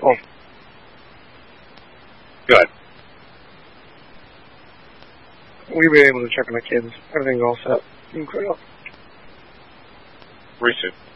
Oh. Good. We've been able to check on the kids. Everything's all set. Incredible. Recent.